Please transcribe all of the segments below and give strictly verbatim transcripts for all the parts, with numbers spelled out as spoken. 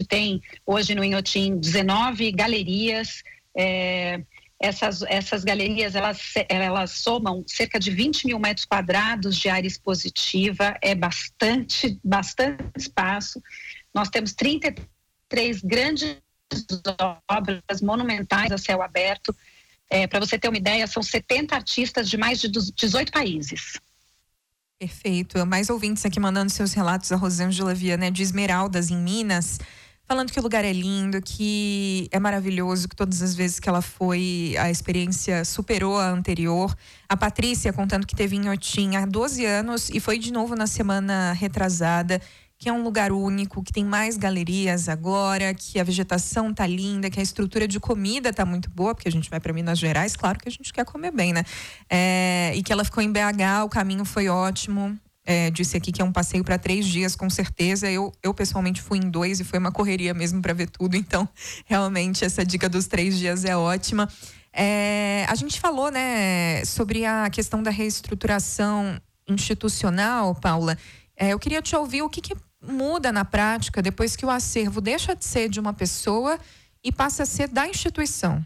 tem hoje no Inhotim dezenove galerias. É, essas, essas galerias, elas, elas somam cerca de vinte mil metros quadrados de área expositiva, é bastante, bastante espaço. Nós temos trinta e três grandes obras monumentais a céu aberto. É, para você ter uma ideia, são setenta artistas de mais de dezoito países. Perfeito. Mais ouvintes aqui mandando seus relatos. A Rosângela Viana de Esmeraldas, em Minas, falando que o lugar é lindo, que é maravilhoso, que todas as vezes que ela foi, a experiência superou a anterior. A Patrícia contando que teve em Inhotim há doze anos e foi de novo na semana retrasada, que é um lugar único, que tem mais galerias agora, que a vegetação tá linda, que a estrutura de comida tá muito boa, porque a gente vai para Minas Gerais, claro que a gente quer comer bem, né? É, e que ela ficou em B H, o caminho foi ótimo. É, disse aqui que é um passeio para três dias, com certeza. Eu, eu pessoalmente fui em dois e foi uma correria mesmo para ver tudo. Então, realmente, essa dica dos três dias é ótima. É, a gente falou, né, sobre a questão da reestruturação institucional, Paula. É, eu queria te ouvir o que, que muda na prática depois que o acervo deixa de ser de uma pessoa e passa a ser da instituição.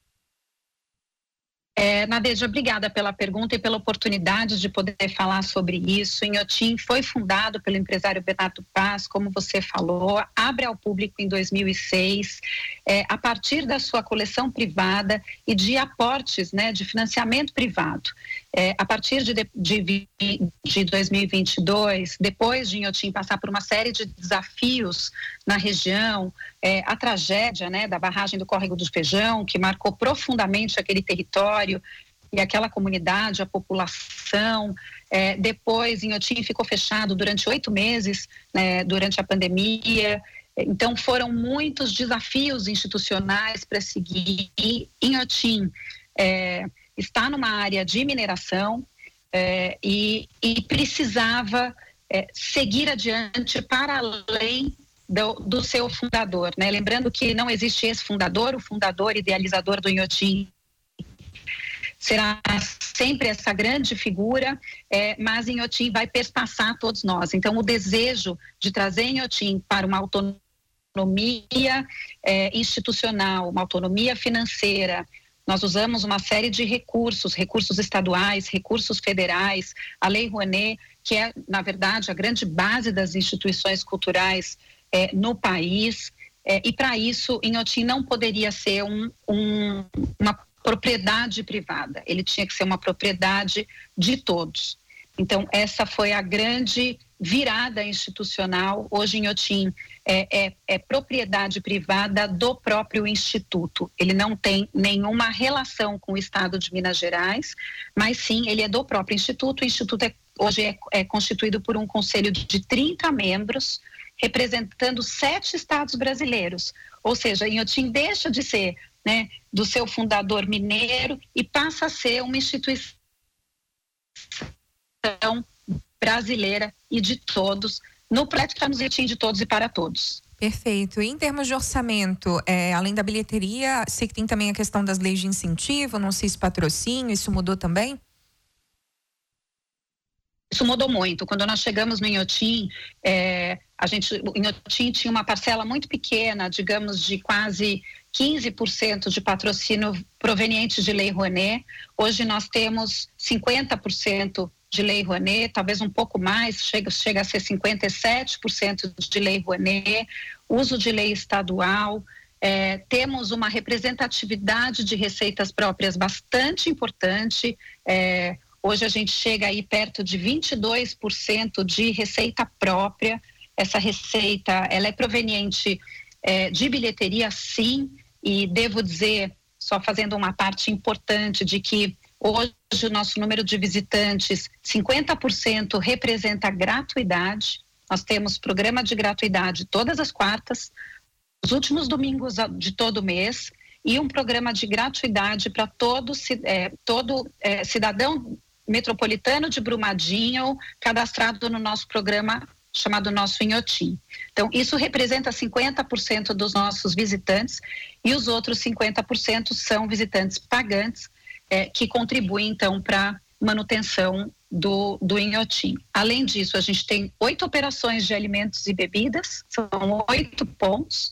É, Nadeja, obrigada pela pergunta e pela oportunidade de poder falar sobre isso. Inhotim foi fundado pelo empresário Bernardo Paz, como você falou, abre ao público em dois mil e seis, é, a partir da sua coleção privada e de aportes, né, de financiamento privado. É, a partir de, de, de dois mil e vinte e dois, depois de Inhotim passar por uma série de desafios na região, é, a tragédia, né, da barragem do Córrego do Feijão, que marcou profundamente aquele território e aquela comunidade, a população. É, depois, Inhotim ficou fechado durante oito meses, né, durante a pandemia. Então, foram muitos desafios institucionais para seguir. Inhotim é, está numa área de mineração é, e, e precisava é, seguir adiante para além do, do seu fundador, né? Lembrando que não existe esse fundador, o fundador idealizador do Inhotim será sempre essa grande figura, é, mas Inhotim vai perspassar todos nós. Então, o desejo de trazer Inhotim para uma autonomia é, institucional, uma autonomia financeira. Nós usamos uma série de recursos, recursos estaduais, recursos federais, a Lei Rouanet, que é, na verdade, a grande base das instituições culturais é, no país. É, e, para isso, Inhotim não poderia ser um, um, uma propriedade privada, ele tinha que ser uma propriedade de todos. Então, essa foi a grande virada institucional. Hoje, Inhotim é, é, é propriedade privada do próprio Instituto. Ele não tem nenhuma relação com o Estado de Minas Gerais, mas sim, ele é do próprio Instituto. O Instituto é, hoje é, é constituído por um conselho de trinta membros, representando sete estados brasileiros. Ou seja, Inhotim deixa de ser, né, do seu fundador mineiro e passa a ser uma instituição brasileira e de todos, no projeto que está nos Inhotim de todos e para todos. Perfeito. E em termos de orçamento, é, além da bilheteria, sei que tem também a questão das leis de incentivo, não sei se patrocínio, isso mudou também? Isso mudou muito. Quando nós chegamos no Inhotim, é, a gente, o Inhotim tinha uma parcela muito pequena, digamos, de quase quinze por cento de patrocínio proveniente de Lei Rouanet. Hoje nós temos cinquenta por cento de Lei Rouanet, talvez um pouco mais, chega, chega a ser cinquenta e sete por cento de Lei Rouanet, uso de lei estadual. É, temos uma representatividade de receitas próprias bastante importante. É, hoje a gente chega aí perto de vinte e dois por cento de receita própria. Essa receita, ela é proveniente é, de bilheteria, sim, e devo dizer, só fazendo uma parte importante, de que hoje o nosso número de visitantes, cinquenta por cento representa gratuidade. Nós temos programa de gratuidade todas as quartas, os últimos domingos de todo mês, e um programa de gratuidade para todo, é, todo é, cidadão metropolitano de Brumadinho cadastrado no nosso programa chamado Nosso Inhotim. Então, isso representa cinquenta por cento dos nossos visitantes e os outros cinquenta por cento são visitantes pagantes, é, que contribuem, então, para a manutenção do, do Inhotim. Além disso, a gente tem oito operações de alimentos e bebidas, são oito pontos,